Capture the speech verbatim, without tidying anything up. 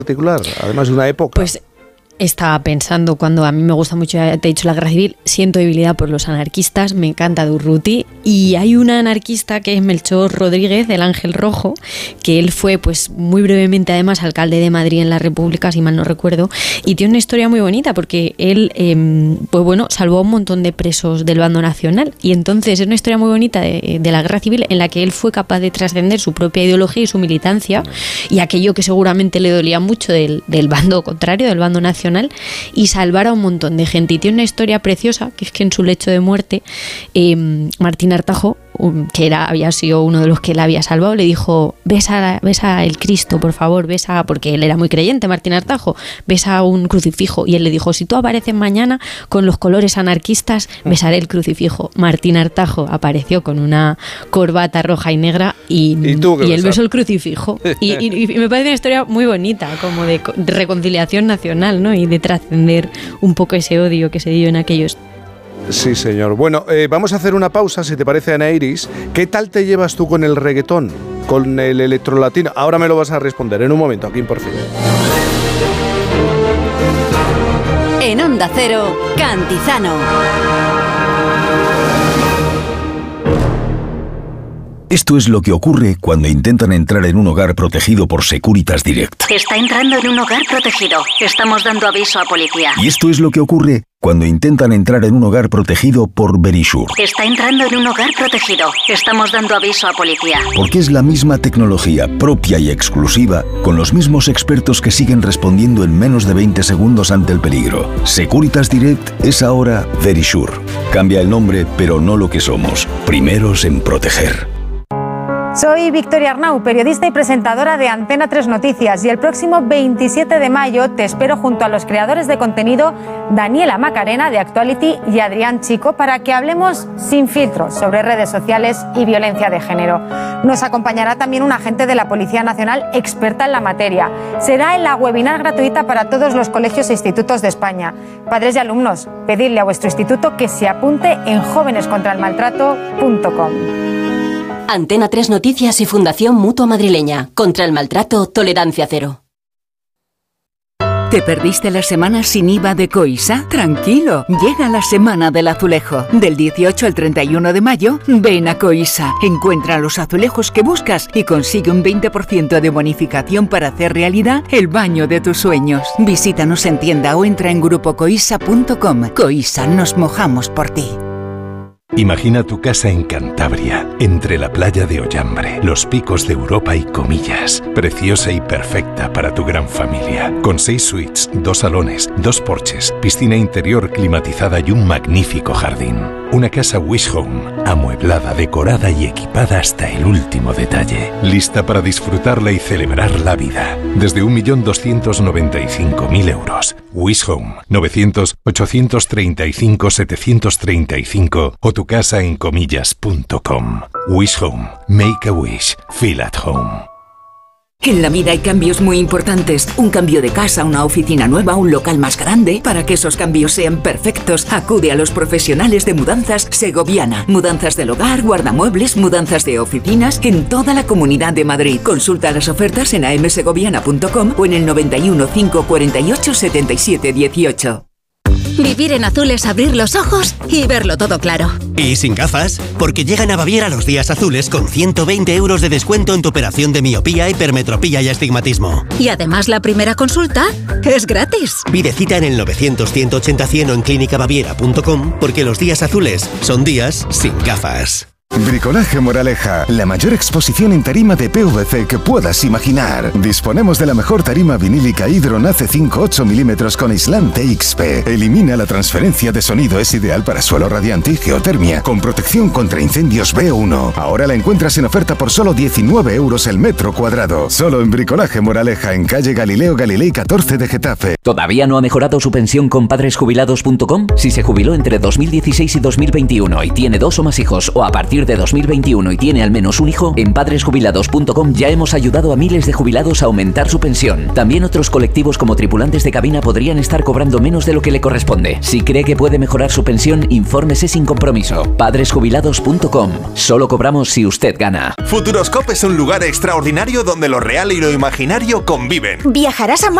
particular, además de una época. Pues estaba pensando, cuando a mí me gusta mucho, te he dicho, la guerra civil, siento debilidad por los anarquistas, me encanta Durruti, y hay una anarquista que es Melchor Rodríguez, del Ángel Rojo, que él fue pues muy brevemente además alcalde de Madrid en la República, si mal no recuerdo, y tiene una historia muy bonita porque él, eh, pues bueno, salvó a un montón de presos del bando nacional, y entonces es una historia muy bonita de, de la guerra civil en la que él fue capaz de trascender su propia ideología y su militancia, y aquello que seguramente le dolía mucho del, del bando contrario, del bando nacional, y salvar a un montón de gente. Y tiene una historia preciosa, que es que en su lecho de muerte, eh, Martín Artajo, um, que era, había sido uno de los que la había salvado, le dijo: besa, besa el Cristo, por favor, besa, porque él era muy creyente, Martín Artajo, besa un crucifijo. Y él le dijo: si tú apareces mañana con los colores anarquistas, besaré el crucifijo. Martín Artajo apareció con una corbata roja y negra y, y, y él besó el crucifijo. y, y, y me parece una historia muy bonita, como de, de reconciliación nacional, ¿no? Y de trascender un poco ese odio que se dio en aquellos. Sí, señor. Bueno, eh, vamos a hacer una pausa, si te parece, Ana Iris. ¿Qué tal te llevas tú con el reggaetón, con el electrolatino? Ahora me lo vas a responder en un momento, aquí en Por Fin. En Onda Cero, Cantizano. Esto es lo que ocurre cuando intentan entrar en un hogar protegido por Securitas Direct. Está entrando en un hogar protegido. Estamos dando aviso a policía. Y esto es lo que ocurre cuando intentan entrar en un hogar protegido por Verisure. Está entrando en un hogar protegido. Estamos dando aviso a policía. Porque es la misma tecnología propia y exclusiva, con los mismos expertos que siguen respondiendo en menos de veinte segundos ante el peligro. Securitas Direct es ahora Verisure. Cambia el nombre, pero no lo que somos. Primeros en proteger. Soy Victoria Arnau, periodista y presentadora de Antena tres Noticias, y el próximo veintisiete de mayo te espero junto a los creadores de contenido Daniela Macarena de Actuality y Adrián Chico para que hablemos sin filtros sobre redes sociales y violencia de género. Nos acompañará también un agente de la Policía Nacional experta en la materia. Será en la webinar gratuita para todos los colegios e institutos de España. Padres y alumnos, pedidle a vuestro instituto que se apunte en jóvenes contra el maltrato punto com. Antena tres Noticias y Fundación Mutua Madrileña. Contra el maltrato, tolerancia cero. ¿Te perdiste la semana sin I V A de Coisa? Tranquilo, llega la Semana del Azulejo. Del dieciocho al treinta y uno de mayo, ven a Coisa. Encuentra los azulejos que buscas y consigue un veinte por ciento de bonificación para hacer realidad el baño de tus sueños. Visítanos en tienda o entra en grupo coisa punto com. Coisa, nos mojamos por ti. Imagina tu casa en Cantabria, entre la playa de Ollambre, los picos de Europa y Comillas. Preciosa y perfecta para tu gran familia. Con seis suites, dos salones, dos porches, piscina interior climatizada y un magnífico jardín. Una casa Wish Home, amueblada, decorada y equipada hasta el último detalle. Lista para disfrutarla y celebrar la vida. Desde un millón doscientos noventa y cinco mil euros. Wish Home, novecientos, ochocientos treinta y cinco, setecientos treinta y cinco o tu casa en comillas punto com. Wish Home. Make a wish. Feel at home. En la vida hay cambios muy importantes. Un cambio de casa, una oficina nueva, un local más grande. Para que esos cambios sean perfectos, acude a los profesionales de Mudanzas Segoviana. Mudanzas del hogar, guardamuebles, mudanzas de oficinas en toda la Comunidad de Madrid. Consulta las ofertas en a m segoviana punto com o en el noventa y uno, cinco cuarenta y ocho, setenta y siete dieciocho. Vivir en azul es abrir los ojos y verlo todo claro. Y sin gafas, porque llegan a Baviera los días azules con ciento veinte euros de descuento en tu operación de miopía, hipermetropía y astigmatismo. Y además la primera consulta es gratis. Pide cita en el novecientos, ciento ochenta, cien o en clínica baviera punto com porque los días azules son días sin gafas. Bricolaje Moraleja, la mayor exposición en tarima de P V C que puedas imaginar. Disponemos de la mejor tarima vinílica Hydron A C cinco ocho milímetros con aislante X P. Elimina la transferencia de sonido, es ideal para suelo radiante y geotermia, con protección contra incendios B uno. Ahora la encuentras en oferta por solo diecinueve euros el metro cuadrado. Solo en Bricolaje Moraleja, en calle Galileo Galilei catorce de Getafe. ¿Todavía no ha mejorado su pensión con padres jubilados punto com? Si se jubiló entre dos mil dieciséis y dos mil veintiuno y tiene dos o más hijos o a partir partir de dos mil veintiuno y tiene al menos un hijo, en padres jubilados punto com ya hemos ayudado a miles de jubilados a aumentar su pensión. También otros colectivos como tripulantes de cabina podrían estar cobrando menos de lo que le corresponde. Si cree que puede mejorar su pensión, infórmese sin compromiso. padres jubilados punto com. Solo cobramos si usted gana. Futuroscope es un lugar extraordinario donde lo real y lo imaginario conviven. Viajarás a